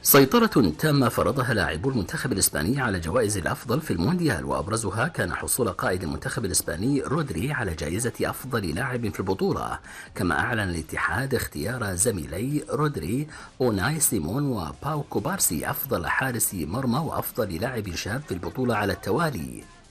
سيطرة تامة فرضها لاعبو المنتخب الإسباني على جوائز الأفضل في المونديال، وأبرزها كان حصول قائد المنتخب الإسباني رودري على جائزة أفضل لاعب في البطولة. كما أعلن الاتحاد اختيار زميلي رودري أوناي سيمون وباو كوبارسي أفضل حارس مرمى وأفضل لاعب شاب في البطولة على التوالي.